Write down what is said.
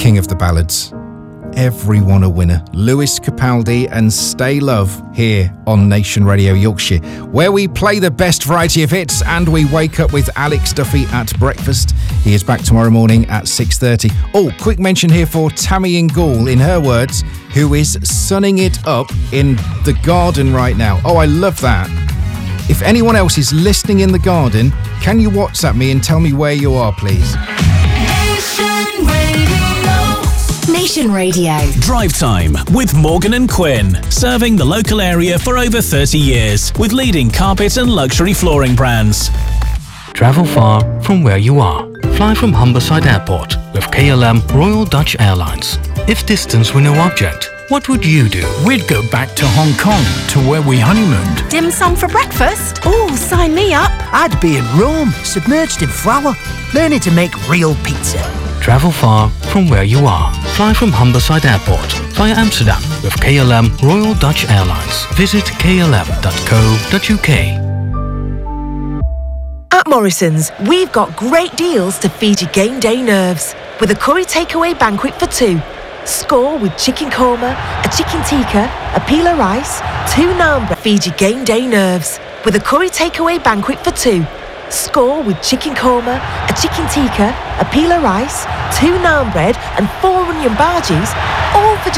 king of the ballads. Everyone a winner. Lewis Capaldi and Stay Love here on Nation Radio Yorkshire, where we play the best variety of hits and we wake up with Alex Duffy at breakfast. He is back tomorrow morning at 6:30. Oh, quick mention here for Tammy in Gaul, in her words, who is sunning it up in the garden right now. Oh, I love that. If anyone else is listening in the garden, can you WhatsApp me and tell me where you are, please? Nation Radio. Drive Time with Morgan and Quinn. Serving the local area for over 30 years with leading carpet and luxury flooring brands. Travel far from where you are. Fly from Humberside Airport with KLM Royal Dutch Airlines. If distance were no object, what would you do? We'd go back to Hong Kong, to where we honeymooned. Dim sum for breakfast? Oh, sign me up. I'd be in Rome, submerged in flour, learning to make real pizza. Travel far from where you are. Fly from Humberside Airport via Amsterdam with KLM Royal Dutch Airlines. Visit klm.co.uk. At Morrison's, we've got great deals to feed your game day nerves. With a curry takeaway banquet for two. Score with chicken korma, a chicken tikka, a pila rice, 2 naan bread. Feed your game day nerves. With a curry takeaway banquet for two. Score with chicken korma, a chicken tikka, a pila rice, 2 naan bread and 4 onion bhajis, all for